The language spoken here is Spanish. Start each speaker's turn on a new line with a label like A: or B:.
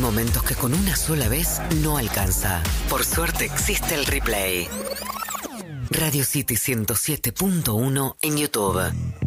A: momentos que con una sola vez no alcanza. Por suerte existe el replay. Radio City 107.1 en YouTube.